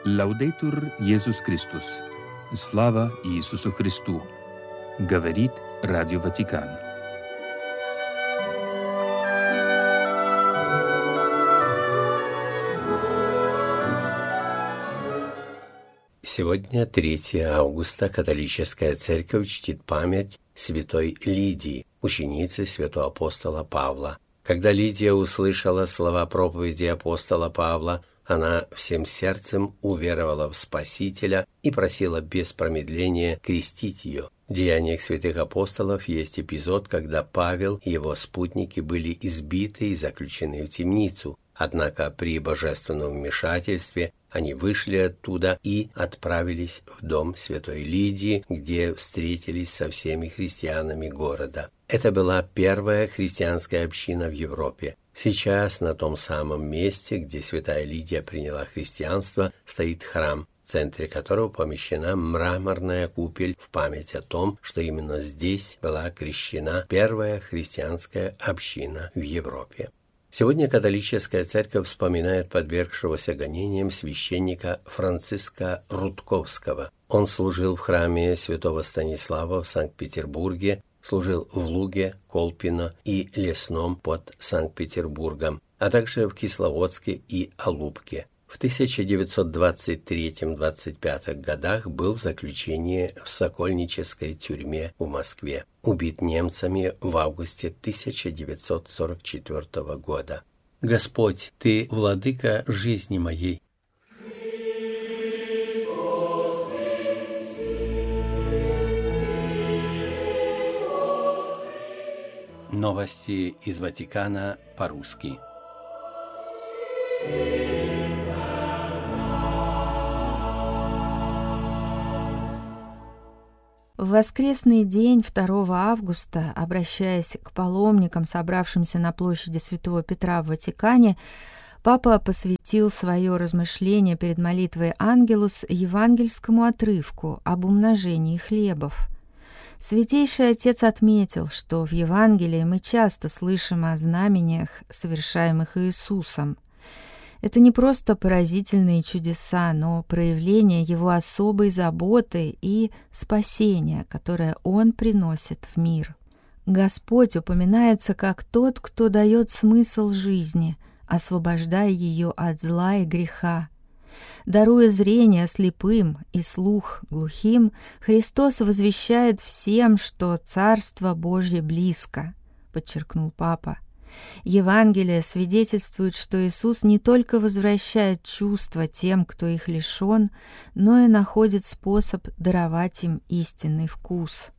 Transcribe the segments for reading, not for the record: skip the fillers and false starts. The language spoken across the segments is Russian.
Лаудейтур Иисус Христос. Слава Иисусу Христу. Говорит Радио Ватикан. Сегодня 3 августа католическая церковь чтит память святой Лидии, ученицы святого апостола Павла. Когда Лидия услышала слова проповеди апостола Павла, она всем сердцем уверовала в Спасителя и просила без промедления крестить ее. В Деяниях святых апостолов есть эпизод, когда Павел и его спутники были избиты и заключены в темницу. Однако при божественном вмешательстве они вышли оттуда и отправились в дом святой Лидии, где встретились со всеми христианами города. Это была первая христианская община в Европе. Сейчас на том самом месте, где святая Лидия приняла христианство, стоит храм, в центре которого помещена мраморная купель в память о том, что именно здесь была крещена первая христианская община в Европе. Сегодня католическая церковь вспоминает подвергшегося гонениям священника Франциска Рудковского. Он служил в храме святого Станислава в Санкт-Петербурге, служил в Луге, Колпино и Лесном под Санкт-Петербургом, а также в Кисловодске и Алупке. В 1923-25 годах был в заключении в Сокольнической тюрьме в Москве. Убит немцами в августе 1944 года. Господь, Ты владыка жизни моей. Новости из Ватикана по-русски. В воскресный день 2 августа, обращаясь к паломникам, собравшимся на площади Святого Петра в Ватикане, Папа посвятил свое размышление перед молитвой Ангелус евангельскому отрывку об умножении хлебов. Святейший Отец отметил, что в Евангелии мы часто слышим о знамениях, совершаемых Иисусом. Это не просто поразительные чудеса, но проявление Его особой заботы и спасения, которое Он приносит в мир. Господь упоминается как тот, кто дает смысл жизни, освобождая ее от зла и греха. Даруя зрение слепым и слух глухим, Христос возвещает всем, что Царство Божье близко, подчеркнул Папа. Евангелие свидетельствует, что Иисус не только возвращает чувства тем, кто их лишен, но и находит способ даровать им истинный вкус.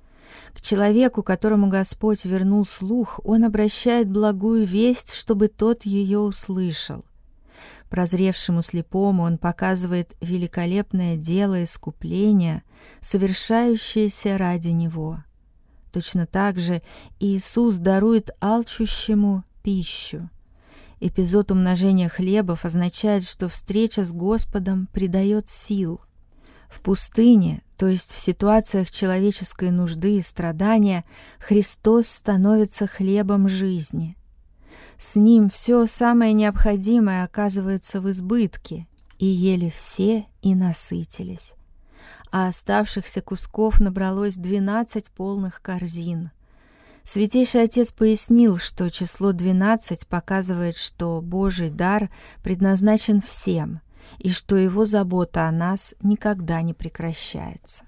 К человеку, которому Господь вернул слух, Он обращает благую весть, чтобы тот ее услышал. Прозревшему слепому Он показывает великолепное дело искупления, совершающееся ради него. Точно так же Иисус дарует алчущему пищу. Эпизод умножения хлебов означает, что встреча с Господом придает сил. В пустыне, то есть в ситуациях человеческой нужды и страдания, Христос становится хлебом жизни. С Ним все самое необходимое оказывается в избытке, и ели все и насытились. А оставшихся кусков набралось 12 полных корзин. Святейший Отец пояснил, что число 12 показывает, что Божий дар предназначен всем, и что Его забота о нас никогда не прекращается.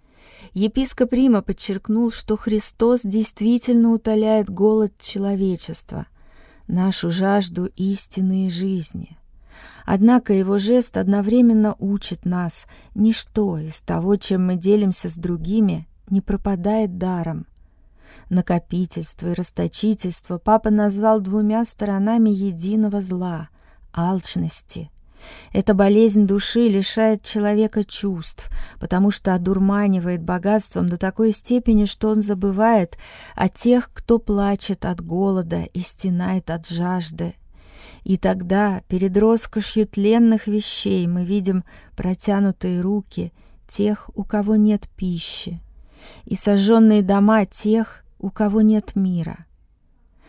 Епископ Рима подчеркнул, что Христос действительно утоляет голод человечества, нашу жажду истины и жизни. Однако Его жест одновременно учит нас: ничто из того, чем мы делимся с другими, не пропадает даром. Накопительство и расточительство Папа назвал 2 сторонами единого зла – алчности. Эта болезнь души лишает человека чувств, потому что одурманивает богатством до такой степени, что он забывает о тех, кто плачет от голода и стенает от жажды. И тогда перед роскошью тленных вещей мы видим протянутые руки тех, у кого нет пищи, и сожженные дома тех, у кого нет мира.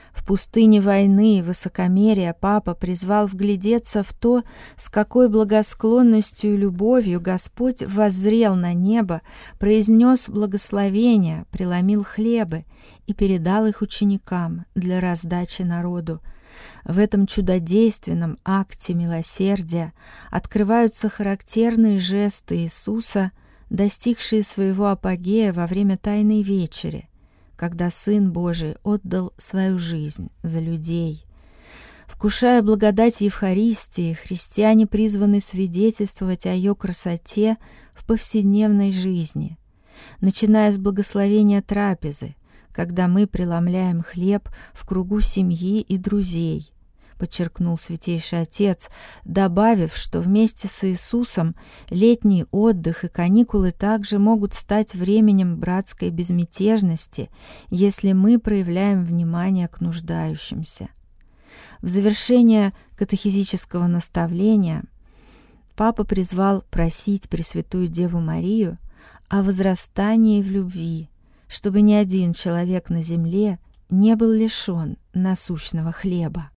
В пустыне войны и высокомерия папа призвал вглядеться в то, с какой благосклонностью и любовью Господь воззрел на небо, произнес благословения, преломил хлебы и передал их ученикам для раздачи народу. В этом чудодейственном акте милосердия открываются характерные жесты Иисуса, достигшие своего апогея во время Тайной вечери, когда Сын Божий отдал свою жизнь за людей. Вкушая благодать Евхаристии, христиане призваны свидетельствовать о ее красоте в повседневной жизни, начиная с благословения трапезы, когда мы преломляем хлеб в кругу семьи и друзей, подчеркнул Святейший Отец, добавив, что вместе с Иисусом летний отдых и каникулы также могут стать временем братской безмятежности, если мы проявляем внимание к нуждающимся. В завершение катехизического наставления Папа призвал просить Пресвятую Деву Марию о возрастании в любви, чтобы ни один человек на земле не был лишен насущного хлеба.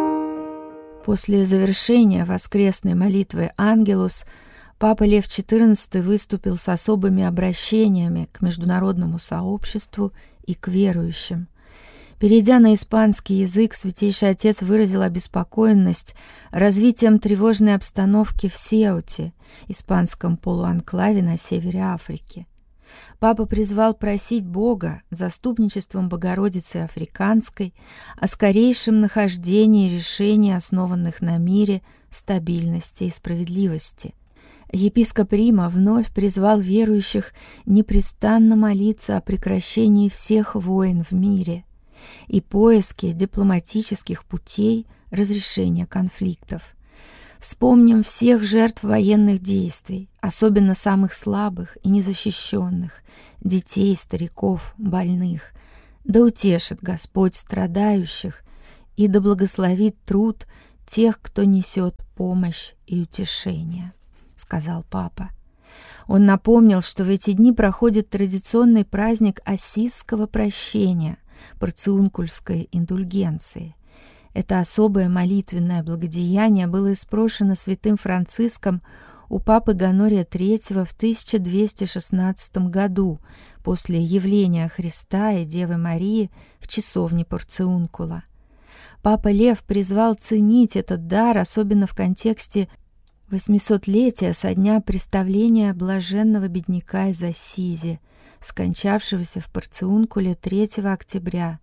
После завершения воскресной молитвы «Ангелус» Папа Лев XIV выступил с особыми обращениями к международному сообществу и к верующим. Перейдя на испанский язык, Святейший Отец выразил обеспокоенность развитием тревожной обстановки в Сеуте, испанском полуанклаве на севере Африки. Папа призвал просить Бога заступничеством Богородицы Африканской о скорейшем нахождении решений, основанных на мире, стабильности и справедливости. Епископ Рима вновь призвал верующих непрестанно молиться о прекращении всех войн в мире и поиске дипломатических путей разрешения конфликтов. Вспомним всех жертв военных действий, особенно самых слабых и незащищенных, детей, стариков, больных. Да утешит Господь страдающих и да благословит труд тех, кто несет помощь и утешение, сказал Папа. Он напомнил, что в эти дни проходит традиционный праздник Ассизского прощения, порциункульской индульгенции. Это особое молитвенное благодеяние было испрошено святым Франциском у папы Гонория III в 1216 году после явления Христа и Девы Марии в часовне Порциункула. Папа Лев призвал ценить этот дар, особенно в контексте 800-летия со дня представления блаженного бедняка из Ассизи, скончавшегося в Порциункуле 3 октября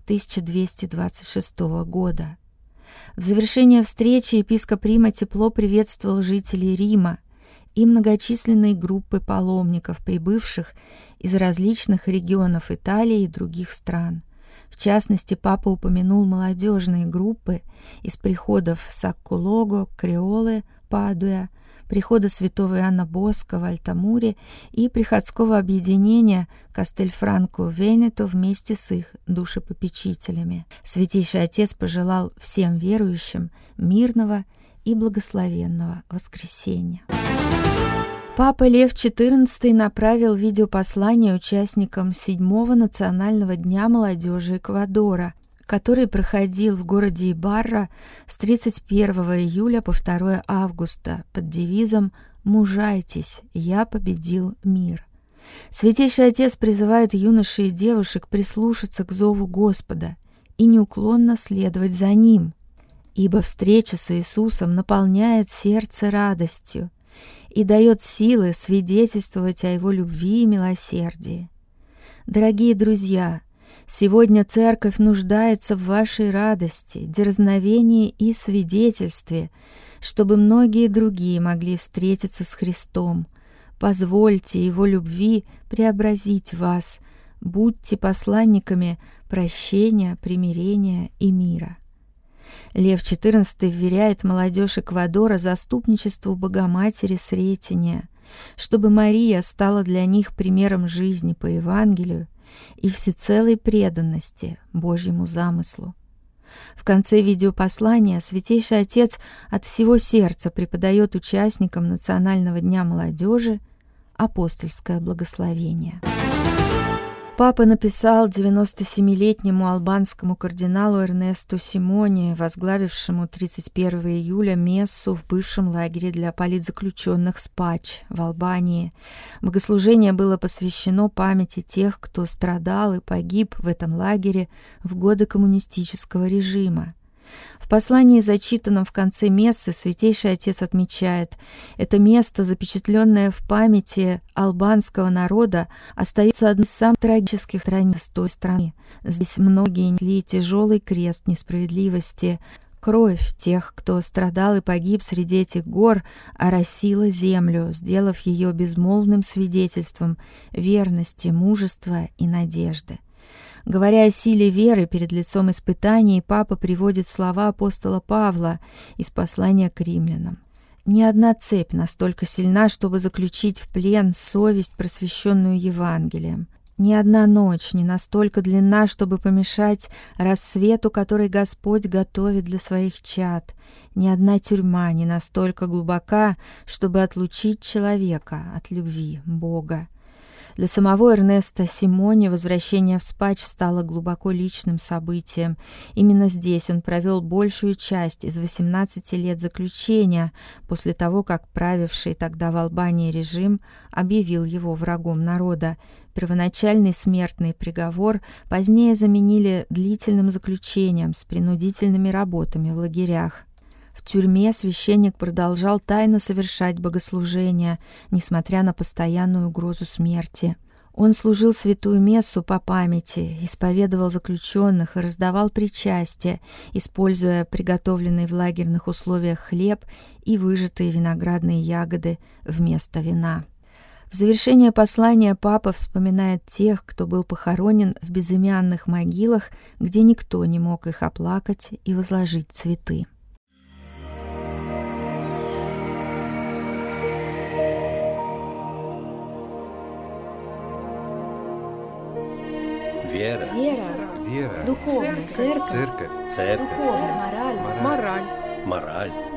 1226 года. В завершение встречи епископ Рима тепло приветствовал жителей Рима и многочисленные группы паломников, прибывших из различных регионов Италии и других стран. В частности, папа упомянул молодежные группы из приходов Саккулого, Креолы, Падуя, прихода святого Иоанна Боско в Альтамуре и приходского объединения Кастельфранко-Венето вместе с их душепопечителями. Святейший Отец пожелал всем верующим мирного и благословенного воскресения. Папа Лев XIV направил видеопослание участникам 7-го национального дня молодежи Эквадора, который проходил в городе Ибарра с 31 июля по 2 августа под девизом «Мужайтесь, я победил мир». Святейший Отец призывает юношей и девушек прислушаться к зову Господа и неуклонно следовать за Ним, ибо встреча с Иисусом наполняет сердце радостью и дает силы свидетельствовать о Его любви и милосердии. Дорогие друзья, сегодня Церковь нуждается в вашей радости, дерзновении и свидетельстве, чтобы многие другие могли встретиться с Христом. Позвольте Его любви преобразить вас, будьте посланниками прощения, примирения и мира. Лев XIV вверяет молодежь Эквадора заступничеству Богоматери Сретения, чтобы Мария стала для них примером жизни по Евангелию и всецелой преданности Божьему замыслу. В конце видеопослания Святейший Отец от всего сердца преподает участникам Национального дня молодежи апостольское благословение. Папа написал 97-летнему албанскому кардиналу Эрнесту Симони, возглавившему 31 июля мессу в бывшем лагере для политзаключенных Спач в Албании. Богослужение было посвящено памяти тех, кто страдал и погиб в этом лагере в годы коммунистического режима. В послании, зачитанном в конце мессы, Святейший Отец отмечает: это место, запечатленное в памяти албанского народа, остается одной из самых трагических страниц той страны. Здесь многие несли тяжелый крест несправедливости. Кровь тех, кто страдал и погиб среди этих гор, оросила землю, сделав ее безмолвным свидетельством верности, мужества и надежды. Говоря о силе веры перед лицом испытаний, папа приводит слова апостола Павла из послания к римлянам. «Ни одна цепь настолько сильна, чтобы заключить в плен совесть, просвещенную Евангелием. Ни одна ночь не настолько длинна, чтобы помешать рассвету, который Господь готовит для своих чад. Ни одна тюрьма не настолько глубока, чтобы отлучить человека от любви Бога». Для самого Эрнеста Симони возвращение в Спач стало глубоко личным событием. Именно здесь он провел большую часть из 18 лет заключения, после того, как правивший тогда в Албании режим объявил его врагом народа. Первоначальный смертный приговор позднее заменили длительным заключением с принудительными работами в лагерях. В тюрьме священник продолжал тайно совершать богослужения, несмотря на постоянную угрозу смерти. Он служил святую мессу по памяти, исповедовал заключенных и раздавал причастие, используя приготовленный в лагерных условиях хлеб и выжатые виноградные ягоды вместо вина. В завершение послания папа вспоминает тех, кто был похоронен в безымянных могилах, где никто не мог их оплакать и возложить цветы. Вера. Духовная. Церковь. Церковь. Духовность. Мораль.